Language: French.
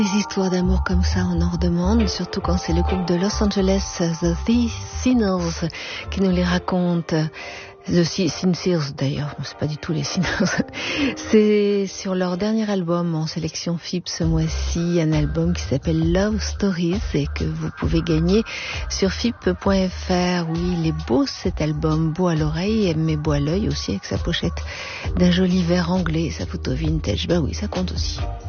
Des histoires d'amour comme ça, on en redemande, surtout quand c'est le groupe de Los Angeles, The Sinners, qui nous les raconte. The Sinners d'ailleurs, c'est pas du tout les Sinners. C'est sur leur dernier album en sélection FIP ce mois-ci, un album qui s'appelle Love Stories et que vous pouvez gagner sur FIP.fr. Oui, il est beau cet album, beau à l'oreille mais beau à l'œil aussi, avec sa pochette d'un joli verre anglais, sa photo vintage. Ben oui, ça compte aussi.